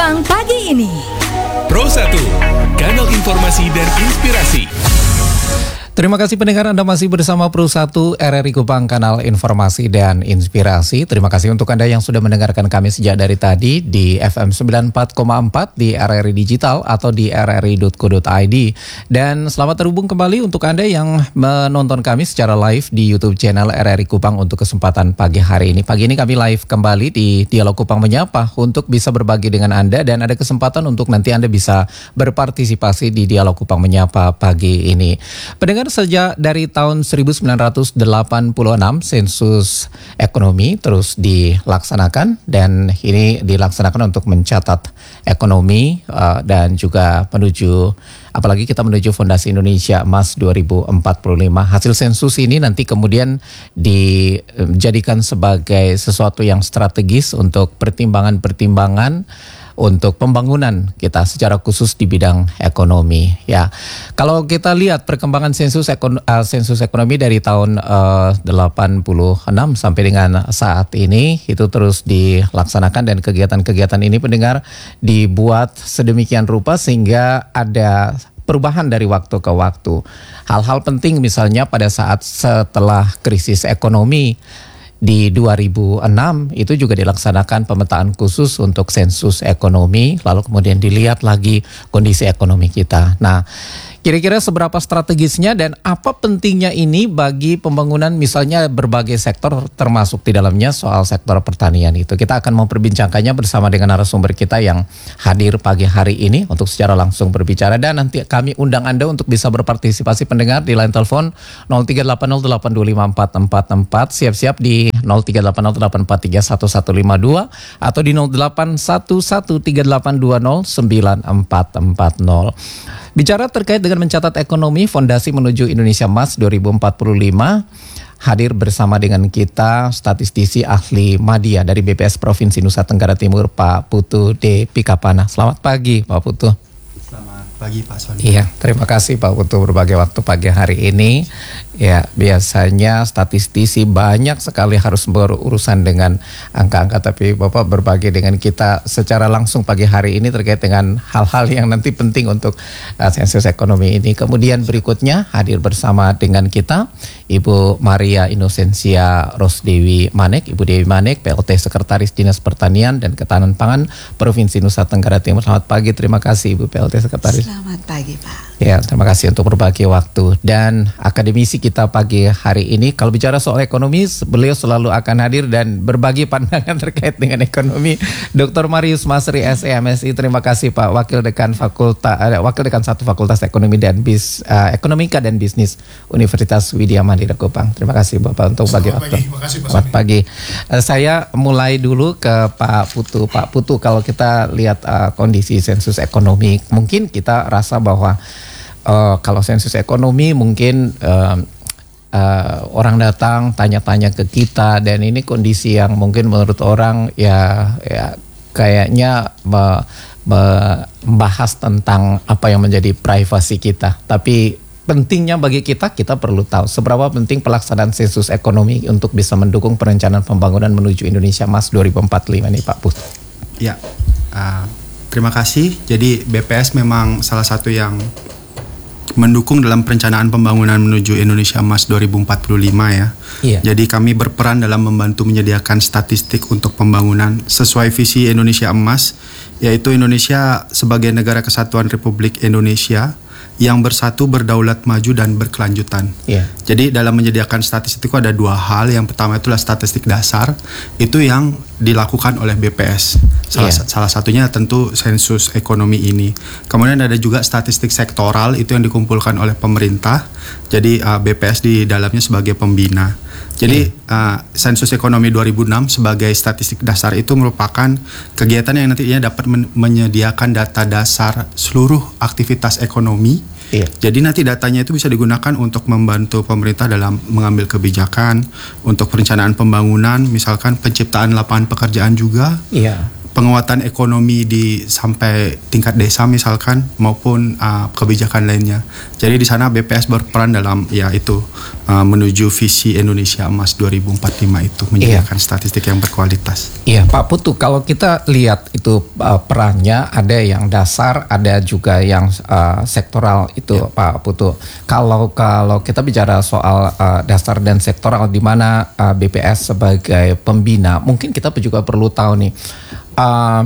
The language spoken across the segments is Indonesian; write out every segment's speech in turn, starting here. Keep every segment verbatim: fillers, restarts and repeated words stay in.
Kupang pagi ini. Pro satu, kanal informasi dan inspirasi. Terima kasih pendengar, Anda masih bersama Pro satu R R I Kupang, kanal informasi dan inspirasi. Terima kasih untuk Anda yang sudah mendengarkan kami sejak dari tadi di F M sembilan puluh empat koma empat, di R R I Digital atau di r r i dot co dot i d. Dan selamat terhubung kembali untuk Anda yang menonton kami secara live di YouTube channel R R I Kupang untuk kesempatan pagi hari ini. Pagi ini kami live kembali di Dialog Kupang Menyapa untuk bisa berbagi dengan Anda, dan ada kesempatan untuk nanti Anda bisa berpartisipasi di Dialog Kupang Menyapa pagi ini. Pendengar, sejak dari tahun seribu sembilan ratus delapan puluh enam sensus ekonomi terus dilaksanakan, dan ini dilaksanakan untuk mencatat ekonomi uh, dan juga menuju, apalagi kita menuju Fondasi Indonesia Emas dua ribu empat puluh lima. Hasil sensus ini nanti kemudian dijadikan sebagai sesuatu yang strategis untuk pertimbangan-pertimbangan untuk pembangunan kita secara khusus di bidang ekonomi. Ya, kalau kita lihat perkembangan sensus ekon, uh, sensus ekonomi dari tahun uh, delapan puluh enam sampai dengan saat ini itu terus dilaksanakan, dan kegiatan-kegiatan ini pendengar dibuat sedemikian rupa sehingga ada perubahan dari waktu ke waktu. Hal-hal penting misalnya pada saat setelah krisis ekonomi di dua ribu enam itu juga dilaksanakan pemetaan khusus untuk sensus ekonomi, lalu kemudian dilihat lagi kondisi ekonomi kita. Nah, kira-kira seberapa strategisnya dan apa pentingnya ini bagi pembangunan misalnya berbagai sektor, termasuk di dalamnya soal sektor pertanian itu. Kita akan memperbincangkannya bersama dengan narasumber kita yang hadir pagi hari ini untuk secara langsung berbicara, dan nanti kami undang Anda untuk bisa berpartisipasi pendengar di line telepon nol tiga delapan nol delapan dua lima empat empat empat, siap-siap di nol tiga delapan nol delapan empat tiga satu satu lima dua atau di nol delapan satu satu tiga delapan dua nol sembilan empat empat nol. Bicara terkait dengan mencatat ekonomi, Fondasi Menuju Indonesia Emas dua ribu empat puluh lima, hadir bersama dengan kita statistisi ahli media dari B P S Provinsi Nusa Tenggara Timur, Pak Putu D. Pikapana. Selamat pagi, Pak Putu. Selamat pagi, Pak Sony. Iya, terima kasih Pak Putu berbagi waktu pagi hari ini. Ya, biasanya statistisi banyak sekali harus berurusan dengan angka-angka, tapi Bapak berbagi dengan kita secara langsung pagi hari ini terkait dengan hal-hal yang nanti penting untuk uh, sensus ekonomi ini. Kemudian berikutnya hadir bersama dengan kita Ibu Maria Inosensia Rosdewi Manek. Ibu Dewi Manek, P L T Sekretaris Dinas Pertanian dan Ketahanan Pangan Provinsi Nusa Tenggara Timur. Selamat pagi, terima kasih Ibu P L T Sekretaris. Selamat pagi, Pak. Ya, terima kasih untuk berbagi waktu. Dan akademisi kita pagi hari ini, kalau bicara soal ekonomi, beliau selalu akan hadir dan berbagi pandangan terkait dengan ekonomi. Doktor Marius Masri, S E M S I. Terima kasih Pak, Wakil Dekan Fakultas, uh, Wakil Dekan satu Fakultas Ekonomi dan Bis, uh, Ekonomika dan Bisnis Universitas Widya Mandira Kupang. Terima kasih Bapak untuk bagi waktu. Selamat pagi. Uh, saya mulai dulu ke Pak Putu. Pak Putu, kalau kita lihat uh, kondisi sensus ekonomi, mungkin kita rasa bahwa Uh, kalau sensus ekonomi mungkin uh, uh, orang datang tanya-tanya ke kita, dan ini kondisi yang mungkin menurut orang ya, ya kayaknya me, me, membahas tentang apa yang menjadi privasi kita. Tapi pentingnya bagi kita, kita perlu tahu seberapa penting pelaksanaan sensus ekonomi untuk bisa mendukung perencanaan pembangunan menuju Indonesia Emas dua ribu empat puluh lima nih Pak Putu. Ya, uh, terima kasih. Jadi B P S memang salah satu yang mendukung dalam perencanaan pembangunan menuju Indonesia Emas dua ribu empat puluh lima ya. Iya. Jadi kami berperan dalam membantu menyediakan statistik untuk pembangunan sesuai visi Indonesia Emas, yaitu Indonesia sebagai negara kesatuan Republik Indonesia yang bersatu, berdaulat, maju, dan berkelanjutan. Yeah. Jadi dalam menyediakan statistik itu ada dua hal. Yang pertama itulah statistik dasar, itu yang dilakukan oleh B P S. Salah, yeah. salah satunya tentu sensus ekonomi ini. Kemudian ada juga statistik sektoral, itu yang dikumpulkan oleh pemerintah. Jadi uh, B P S di dalamnya sebagai pembina. Jadi yeah. uh, sensus ekonomi dua ribu enam sebagai statistik dasar itu merupakan kegiatan yang nantinya dapat men- menyediakan data dasar seluruh aktivitas ekonomi. Yeah. Jadi nanti datanya itu bisa digunakan untuk membantu pemerintah dalam mengambil kebijakan untuk perencanaan pembangunan, misalkan penciptaan lapangan pekerjaan juga. Yeah. penguatan ekonomi di sampai tingkat desa misalkan maupun uh, kebijakan lainnya. Jadi di sana B P S berperan dalam ya itu uh, menuju visi Indonesia Emas dua ribu empat puluh lima itu menyediakan iya. statistik yang berkualitas. Iya Pak Putu, kalau kita lihat itu uh, perannya ada yang dasar, ada juga yang uh, sektoral itu ya. Pak Putu. Kalau kalau kita bicara soal uh, dasar dan sektoral di mana uh, B P S sebagai pembina, mungkin kita juga perlu tahu nih. Uh,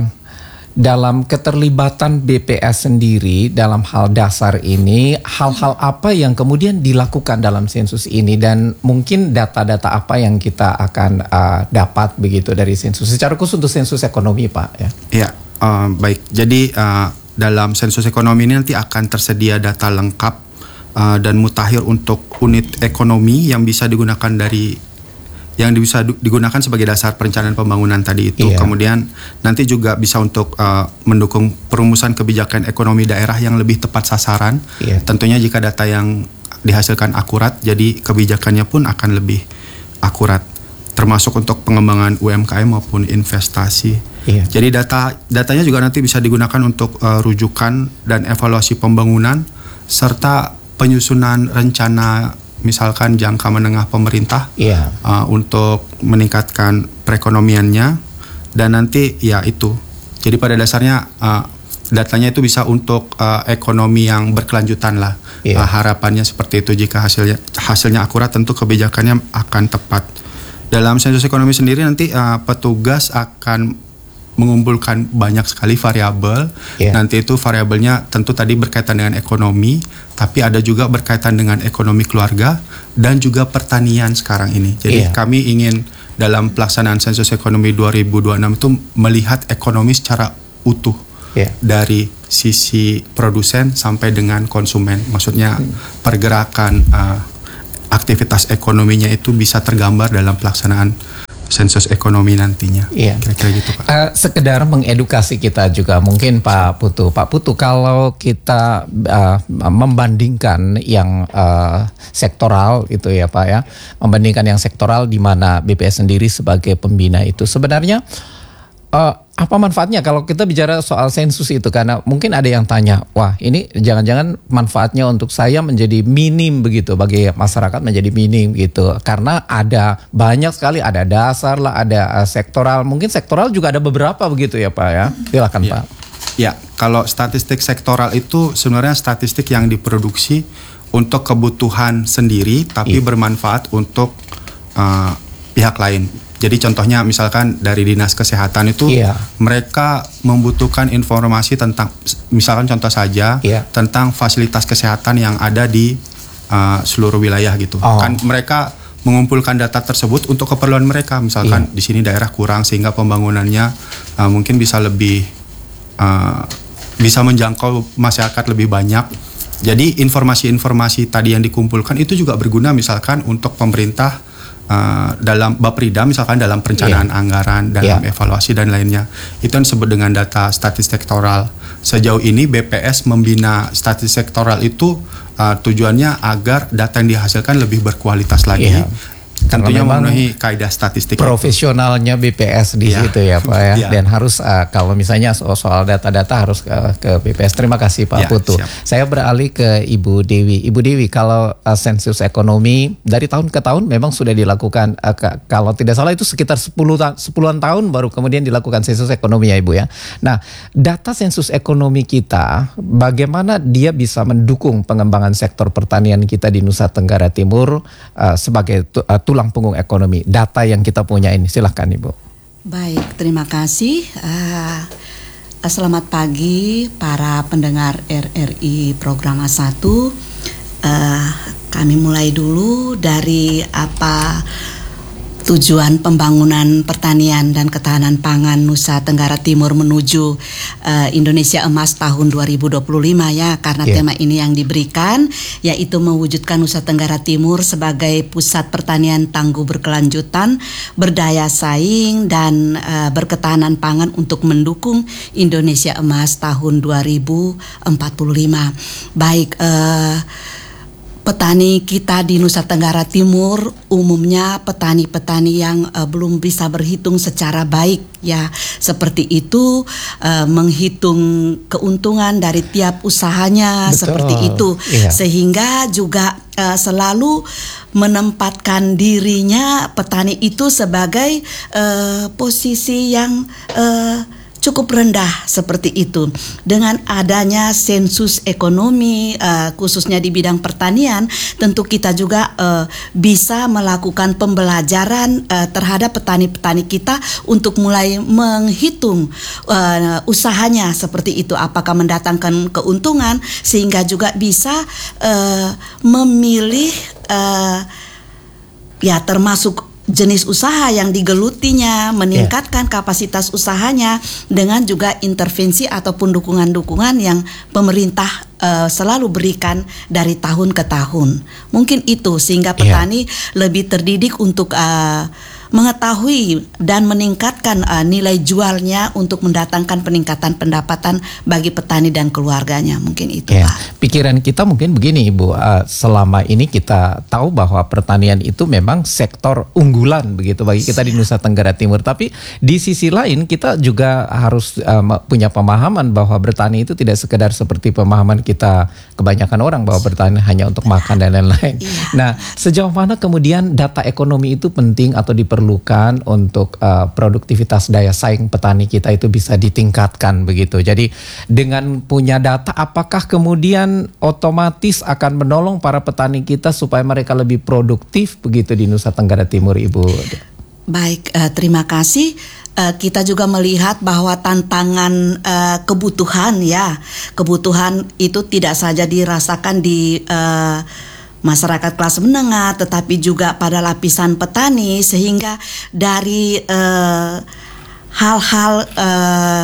dalam keterlibatan B P S sendiri dalam hal dasar ini, hal-hal apa yang kemudian dilakukan dalam sensus ini dan mungkin data-data apa yang kita akan uh, dapat begitu dari sensus secara khusus untuk sensus ekonomi Pak ya? Iya, uh, baik. Jadi uh, dalam sensus ekonomi ini nanti akan tersedia data lengkap uh, dan mutakhir untuk unit ekonomi yang bisa digunakan dari yang bisa digunakan sebagai dasar perencanaan pembangunan tadi itu. Iya. Kemudian nanti juga bisa untuk uh, mendukung perumusan kebijakan ekonomi daerah yang lebih tepat sasaran. Iya. Tentunya jika data yang dihasilkan akurat, jadi kebijakannya pun akan lebih akurat. Termasuk untuk pengembangan U M K M maupun investasi. Iya. Jadi data datanya juga nanti bisa digunakan untuk uh, rujukan dan evaluasi pembangunan serta penyusunan rencana misalkan jangka menengah pemerintah yeah. uh, untuk meningkatkan perekonomiannya dan nanti ya itu. Jadi pada dasarnya uh, datanya itu bisa untuk uh, ekonomi yang berkelanjutan lah. Yeah. Uh, harapannya seperti itu. Jika hasilnya hasilnya akurat, tentu kebijakannya akan tepat. Dalam sensus ekonomi sendiri nanti uh, petugas akan mengumpulkan banyak sekali variabel. Yeah. Nanti itu variabelnya tentu tadi berkaitan dengan ekonomi, tapi ada juga berkaitan dengan ekonomi keluarga dan juga pertanian sekarang ini. Jadi yeah. kami ingin dalam pelaksanaan sensus ekonomi dua ribu dua puluh enam itu melihat ekonomi secara utuh. Yeah. Dari sisi produsen sampai dengan konsumen. Maksudnya hmm. pergerakan uh, aktivitas ekonominya itu bisa tergambar dalam pelaksanaan sensus ekonomi nantinya. Iya. Kira-kira gitu Pak. Uh, sekedar mengedukasi kita juga mungkin Pak Putu. Pak Putu, kalau kita uh, membandingkan yang uh, sektoral itu ya Pak ya, membandingkan yang sektoral di mana B P S sendiri sebagai pembina itu sebenarnya uh, apa manfaatnya kalau kita bicara soal sensus itu? Karena mungkin ada yang tanya, wah ini jangan-jangan manfaatnya untuk saya menjadi minim begitu, bagi masyarakat menjadi minim gitu. Karena ada banyak sekali, ada dasar lah, ada uh, sektoral. Mungkin sektoral juga ada beberapa begitu ya Pak ya. Silakan ya. Pak. Ya, kalau statistik sektoral itu sebenarnya statistik yang diproduksi untuk kebutuhan sendiri, tapi ya. bermanfaat untuk uh, pihak lain. Jadi contohnya misalkan dari Dinas Kesehatan itu yeah. mereka membutuhkan informasi tentang, misalkan contoh saja yeah. tentang fasilitas kesehatan yang ada di uh, seluruh wilayah gitu. Oh. Kan mereka mengumpulkan data tersebut untuk keperluan mereka. Misalkan yeah. di sini daerah kurang sehingga pembangunannya uh, mungkin bisa lebih uh, bisa menjangkau masyarakat lebih banyak. Jadi informasi-informasi tadi yang dikumpulkan itu juga berguna misalkan untuk pemerintah. Uh, dalam Baprida misalkan dalam perencanaan yeah. anggaran, dalam yeah. evaluasi dan lainnya. Itu yang disebut dengan data statistik sektoral. Sejauh ini B P S membina statistik sektoral itu uh, tujuannya agar data yang dihasilkan lebih berkualitas lagi. Yeah. Tentunya memenuhi kaidah statistik. Profesionalnya B P S di ya. situ ya Pak ya. ya. Dan harus uh, kalau misalnya soal, soal data-data harus ke, ke B P S. Terima kasih Pak ya, Putu. Siap. Saya beralih ke Ibu Dewi. Ibu Dewi, kalau uh, sensus ekonomi dari tahun ke tahun memang sudah dilakukan. Uh, ke, kalau tidak salah itu sekitar sepuluhan tahun baru kemudian dilakukan sensus ekonomi ya Ibu ya. Nah, data sensus ekonomi kita, bagaimana dia bisa mendukung pengembangan sektor pertanian kita di Nusa Tenggara Timur uh, sebagai tu, uh, tulang punggung ekonomi, data yang kita punya ini. Silahkan Ibu. Baik, terima kasih. Uh, selamat pagi para pendengar R R I Programa satu. Uh, kami mulai dulu dari apa tujuan pembangunan pertanian dan ketahanan pangan Nusa Tenggara Timur menuju uh, Indonesia Emas tahun dua ribu dua puluh lima ya, karena yeah. tema ini yang diberikan yaitu mewujudkan Nusa Tenggara Timur sebagai pusat pertanian tangguh berkelanjutan, berdaya saing dan uh, berketahanan pangan untuk mendukung Indonesia Emas tahun dua ribu empat puluh lima. Baik, uh, petani kita di Nusa Tenggara Timur umumnya petani-petani yang uh, belum bisa berhitung secara baik ya, seperti itu uh, menghitung keuntungan dari tiap usahanya. Betul. Seperti itu, iya. Sehingga juga uh, selalu menempatkan dirinya petani itu sebagai uh, posisi yang uh, cukup rendah seperti itu. Dengan adanya sensus ekonomi uh, khususnya di bidang pertanian, tentu kita juga uh, bisa melakukan pembelajaran uh, terhadap petani-petani kita untuk mulai menghitung uh, usahanya seperti itu, apakah mendatangkan keuntungan, sehingga juga bisa uh, memilih uh, ya termasuk jenis usaha yang digelutinya, meningkatkan yeah. kapasitas usahanya dengan juga intervensi ataupun dukungan-dukungan yang pemerintah uh, selalu berikan dari tahun ke tahun. Mungkin itu sehingga petani yeah. lebih terdidik untuk uh, mengetahui dan meningkatkan uh, nilai jualnya untuk mendatangkan peningkatan pendapatan bagi petani dan keluarganya. Mungkin itu ya, Pak. Pikiran kita mungkin begini Ibu, uh, selama ini kita tahu bahwa pertanian itu memang sektor unggulan begitu bagi kita di Nusa Tenggara Timur. Tapi di sisi lain kita juga harus uh, punya pemahaman bahwa bertani itu tidak sekedar seperti pemahaman kita kebanyakan orang bahwa bertani hanya untuk makan dan lain-lain. Ya. Nah, sejauh mana kemudian data ekonomi itu penting atau diperlukan perlukan untuk uh, produktivitas daya saing petani kita itu bisa ditingkatkan begitu. Jadi dengan punya data, apakah kemudian otomatis akan menolong para petani kita supaya mereka lebih produktif begitu di Nusa Tenggara Timur, Ibu? Baik, uh, terima kasih. Uh, kita juga melihat bahwa tantangan uh, kebutuhan ya, kebutuhan itu tidak saja dirasakan di uh, masyarakat kelas menengah, tetapi juga pada lapisan petani, sehingga dari uh, hal-hal uh,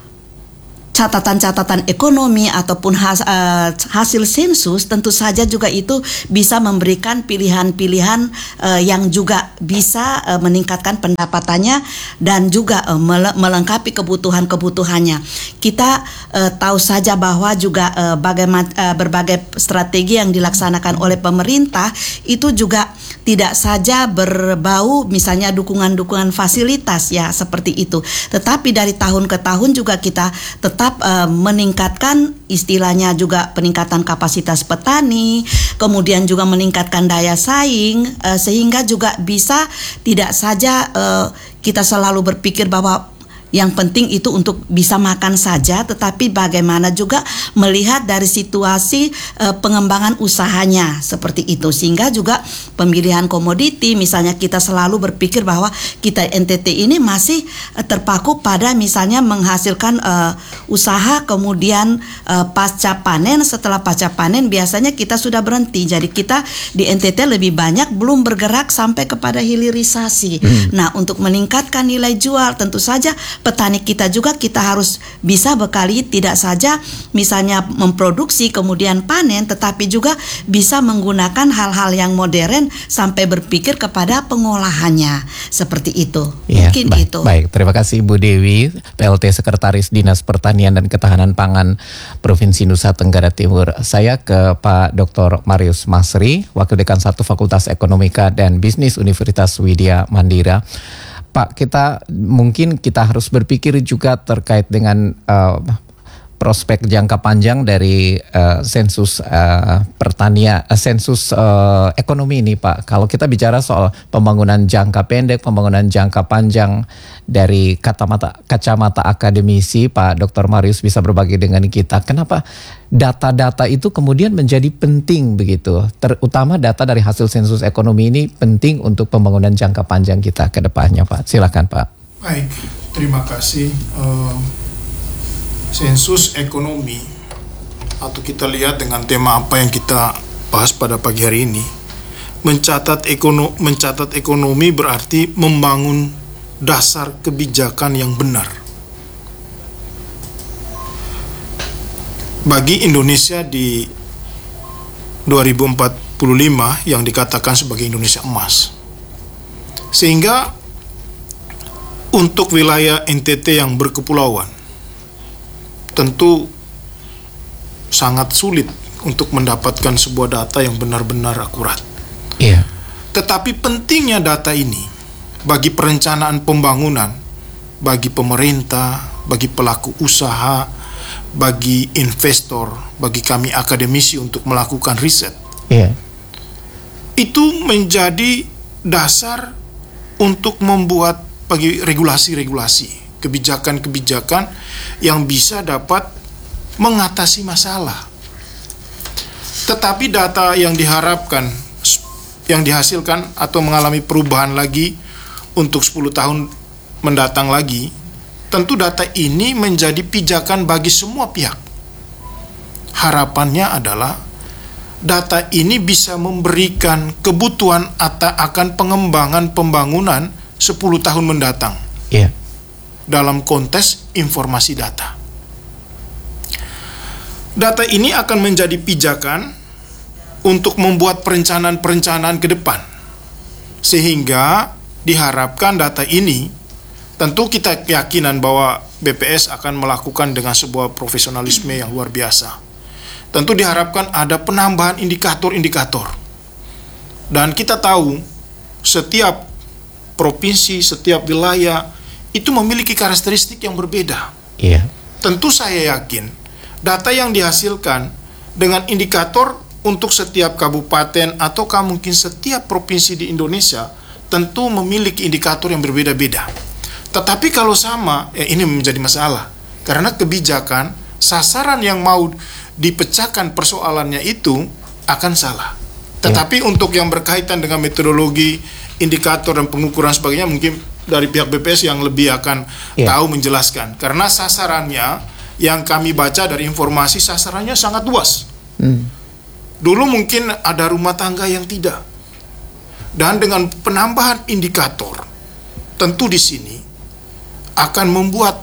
catatan-catatan ekonomi ataupun has, uh, hasil sensus tentu saja juga itu bisa memberikan pilihan-pilihan uh, yang juga bisa uh, meningkatkan pendapatannya dan juga uh, mele- melengkapi kebutuhan-kebutuhannya. Kita uh, tahu saja bahwa juga uh, bagaimana uh, berbagai strategi yang dilaksanakan oleh pemerintah itu juga tidak saja berbau misalnya dukungan-dukungan fasilitas ya seperti itu, tetapi dari tahun ke tahun juga kita tetap uh, meningkatkan istilahnya juga peningkatan kapasitas petani, kemudian juga meningkatkan daya saing, uh, sehingga juga bisa tidak saja uh, kita selalu berpikir bahwa yang penting itu untuk bisa makan saja, tetapi bagaimana juga melihat dari situasi e, pengembangan usahanya seperti itu, sehingga juga pemilihan komoditi misalnya kita selalu berpikir bahwa kita N T T ini masih e, terpaku pada misalnya menghasilkan e, usaha, kemudian e, pasca panen, setelah pasca panen biasanya kita sudah berhenti. Jadi kita di N T T lebih banyak belum bergerak sampai kepada hilirisasi. Hmm. Nah, untuk meningkatkan nilai jual tentu saja petani kita juga kita harus bisa bekali tidak saja misalnya memproduksi kemudian panen, tetapi juga bisa menggunakan hal-hal yang modern sampai berpikir kepada pengolahannya seperti itu. Ya, mungkin baik, itu. Baik, terima kasih Ibu Dewi, P L T Sekretaris Dinas Pertanian dan Ketahanan Pangan Provinsi Nusa Tenggara Timur. Saya ke Pak Doktor Marius Masri, Wakil Dekan satu Fakultas Ekonomika dan Bisnis Universitas Widya Mandira. Pak, kita mungkin kita harus berpikir juga terkait dengan uh, prospek jangka panjang dari uh, sensus uh, pertanian, uh, sensus uh, ekonomi ini, Pak. Kalau kita bicara soal pembangunan jangka pendek, pembangunan jangka panjang dari kacamata kacamata akademisi, Pak Doktor Marius bisa berbagi dengan kita. Kenapa data-data itu kemudian menjadi penting begitu? Terutama data dari hasil sensus ekonomi ini penting untuk pembangunan jangka panjang kita ke depannya, Pak. Silakan, Pak. Baik, terima kasih. Uh... Sensus ekonomi, atau kita lihat dengan tema apa yang kita bahas pada pagi hari ini, mencatat ekonomi, mencatat ekonomi berarti membangun dasar kebijakan yang benar. Bagi Indonesia di dua ribu empat puluh lima yang dikatakan sebagai Indonesia emas, sehingga untuk wilayah N T T yang berkepulauan tentu sangat sulit untuk mendapatkan sebuah data yang benar-benar akurat. Iya. Tetapi pentingnya data ini bagi perencanaan pembangunan, bagi pemerintah, bagi pelaku usaha, bagi investor, bagi kami akademisi untuk melakukan riset. Iya. Itu menjadi dasar untuk membuat bagi regulasi-regulasi, kebijakan-kebijakan yang bisa dapat mengatasi masalah. Tetapi data yang diharapkan, yang dihasilkan atau mengalami perubahan lagi untuk sepuluh tahun mendatang lagi, tentu data ini menjadi pijakan bagi semua pihak. Harapannya adalah data ini bisa memberikan kebutuhan atau akan pengembangan pembangunan sepuluh tahun mendatang. Iya. Dalam konteks informasi data. Data ini akan menjadi pijakan untuk membuat perencanaan-perencanaan ke depan. Sehingga diharapkan data ini, tentu kita keyakinan bahwa B P S akan melakukan dengan sebuah profesionalisme yang luar biasa. Tentu diharapkan ada penambahan indikator-indikator. Dan kita tahu setiap provinsi, setiap wilayah itu memiliki karakteristik yang berbeda. Iya. Tentu saya yakin data yang dihasilkan dengan indikator untuk setiap kabupaten ataukah mungkin setiap provinsi di Indonesia tentu memiliki indikator yang berbeda-beda. Tetapi kalau sama, ya ini menjadi masalah. Karena kebijakan, sasaran yang mau dipecahkan persoalannya itu akan salah. Tetapi ya. Untuk yang berkaitan dengan metodologi, indikator dan pengukuran sebagainya, mungkin dari pihak B P S yang lebih akan ya. tahu menjelaskan. Karena sasarannya yang kami baca dari informasi, sasarannya sangat luas. Hmm. Dulu mungkin ada rumah tangga yang tidak. Dan dengan penambahan indikator, tentu di sini akan membuat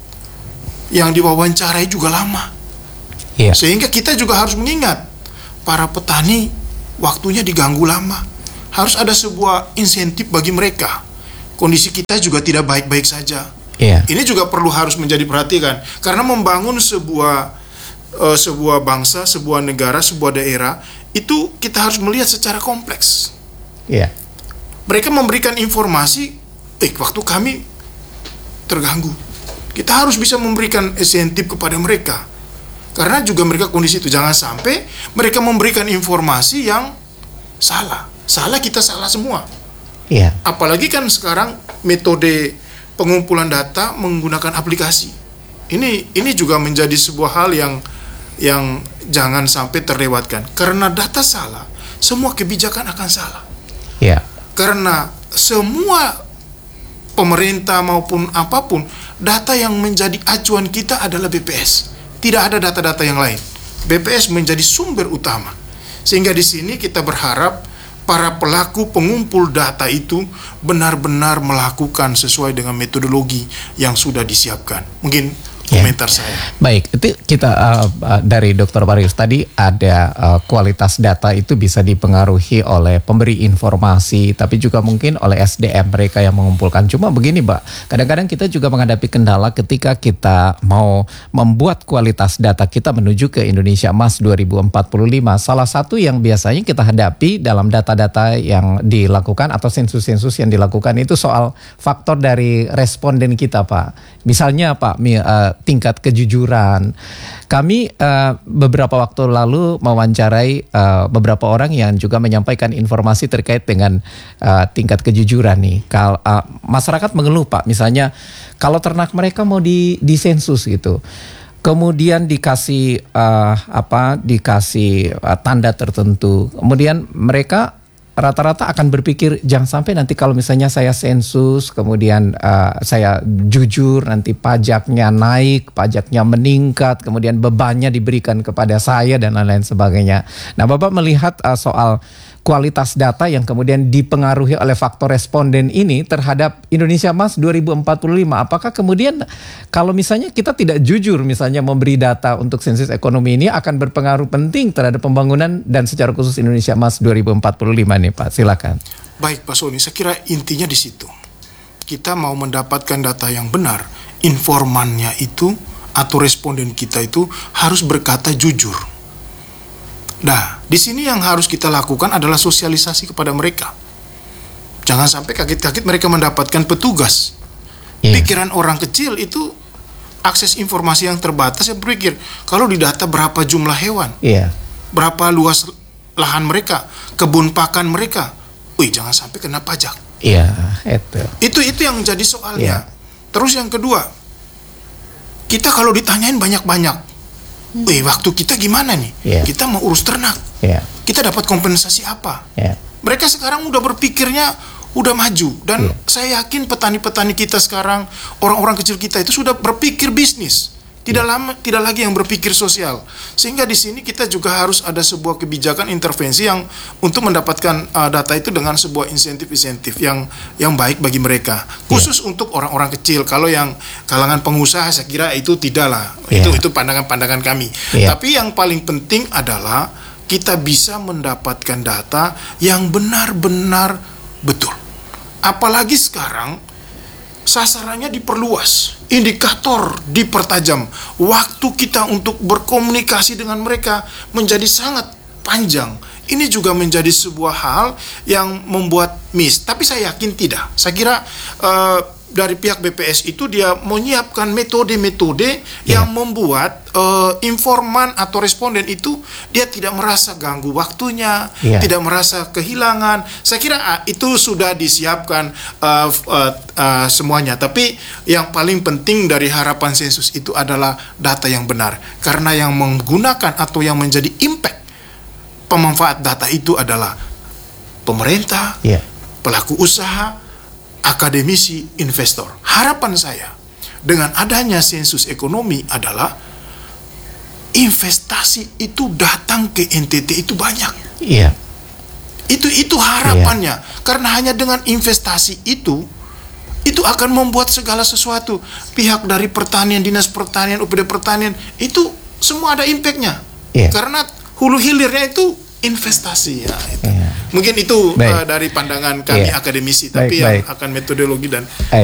yang diwawancarai juga lama. Yeah. Sehingga kita juga harus mengingat para petani waktunya diganggu lama. Harus ada sebuah insentif bagi mereka. Kondisi kita juga tidak baik-baik saja. Yeah. Ini juga perlu harus menjadi perhatian karena membangun sebuah uh, sebuah bangsa, sebuah negara, sebuah daerah itu kita harus melihat secara kompleks. Yeah. Mereka memberikan informasi, eh waktu kami terganggu. Kita harus bisa memberikan insentif kepada mereka. Karena juga mereka kondisi itu jangan sampai mereka memberikan informasi yang salah. Salah kita salah semua. Yeah. Apalagi kan sekarang metode pengumpulan data menggunakan aplikasi. Ini ini juga menjadi sebuah hal yang yang jangan sampai terlewatkan. Karena data salah, semua kebijakan akan salah. Yeah. Karena semua pemerintah maupun apapun, data yang menjadi acuan kita adalah B P S. Tidak ada data-data yang lain. B P S menjadi sumber utama. Sehingga di sini kita berharap para pelaku pengumpul data itu benar-benar melakukan sesuai dengan metodologi yang sudah disiapkan. Mungkin komentar ya. saya. Baik, itu kita uh, uh, dari Doktor Marius tadi ada uh, kualitas data itu bisa dipengaruhi oleh pemberi informasi, tapi juga mungkin oleh S D M mereka yang mengumpulkan. Cuma begini, Mbak, kadang-kadang kita juga menghadapi kendala ketika kita mau membuat kualitas data kita menuju ke Indonesia Emas dua ribu empat puluh lima. Salah satu yang biasanya kita hadapi dalam data-data yang dilakukan atau sensus-sensus yang dilakukan itu soal faktor dari responden kita, Pak. Misalnya, Pak, uh, tingkat kejujuran. Kami uh, beberapa waktu lalu mewawancarai uh, beberapa orang yang juga menyampaikan informasi terkait dengan uh, tingkat kejujuran nih. Kal uh, masyarakat mengeluh, Pak, misalnya kalau ternak mereka mau di disensus gitu. Kemudian dikasih uh, apa? Dikasih uh, tanda tertentu. Kemudian mereka rata-rata akan berpikir jangan sampai nanti kalau misalnya saya sensus kemudian uh, saya jujur nanti pajaknya naik, pajaknya meningkat, kemudian bebannya diberikan kepada saya dan lain-lain sebagainya. Nah, Bapak melihat uh, soal kualitas data yang kemudian dipengaruhi oleh faktor responden ini terhadap Indonesia Emas dua ribu empat puluh lima. Apakah kemudian kalau misalnya kita tidak jujur misalnya memberi data untuk sensus ekonomi ini akan berpengaruh penting terhadap pembangunan dan secara khusus Indonesia Emas dua ribu empat puluh lima nih, Pak? Silakan. Baik, Pak Sony, saya kira intinya di situ. Kita mau mendapatkan data yang benar, informannya itu atau responden kita itu harus berkata jujur. Nah, di sini yang harus kita lakukan adalah sosialisasi kepada mereka. Jangan sampai kaget-kaget mereka mendapatkan petugas. Yeah. Pikiran orang kecil itu akses informasi yang terbatas. Saya berpikir kalau didata berapa jumlah hewan, yeah. berapa luas lahan mereka, kebun pakan mereka, wih jangan sampai kena pajak. Iya, yeah, itu. Itu itu yang jadi soalnya. Yeah. Terus yang kedua, kita kalau ditanyain banyak-banyak, hmm. wih waktu kita gimana nih? Yeah. Kita mau urus ternak, yeah. kita dapat kompensasi apa? Yeah. Mereka sekarang udah berpikirnya udah maju dan yeah. saya yakin petani-petani kita sekarang, orang-orang kecil kita itu sudah berpikir bisnis. Tidak lama, tidak lagi yang berpikir sosial. Sehingga di sini kita juga harus ada sebuah kebijakan intervensi yang untuk mendapatkan uh, data itu dengan sebuah insentif-insentif yang yang baik bagi mereka. Khusus yeah. untuk orang-orang kecil. Kalau yang kalangan pengusaha saya kira itu tidaklah. Yeah. Itu itu pandangan-pandangan kami. Yeah. Tapi yang paling penting adalah kita bisa mendapatkan data yang benar-benar betul. Apalagi sekarang sasarannya diperluas, indikator dipertajam, waktu kita untuk berkomunikasi dengan mereka menjadi sangat panjang. Ini juga menjadi sebuah hal yang membuat miss, tapi saya yakin tidak. Saya kira uh, dari pihak B P S itu dia menyiapkan metode-metode yeah. yang membuat uh, informan atau responden itu dia tidak merasa ganggu waktunya, yeah. tidak merasa kehilangan. Saya kira uh, itu sudah disiapkan uh, uh, uh, semuanya. Tapi yang paling penting dari harapan sensus itu adalah data yang benar. Karena yang menggunakan atau yang menjadi impact pemanfaat data itu adalah pemerintah, yeah. pelaku usaha, akademisi, investor. Harapan saya dengan adanya sensus ekonomi adalah investasi itu datang ke N T T itu banyak. Iya. Itu itu harapannya. Iya. Karena hanya dengan investasi itu itu akan membuat segala sesuatu. Pihak dari pertanian, dinas pertanian, U P D pertanian itu semua ada impactnya. Iya. Karena hulu hilirnya itu investasi ya. Itu. Iya. Mungkin itu uh, dari pandangan kami yeah. akademisi, tapi baik, yang baik. akan metodologi dan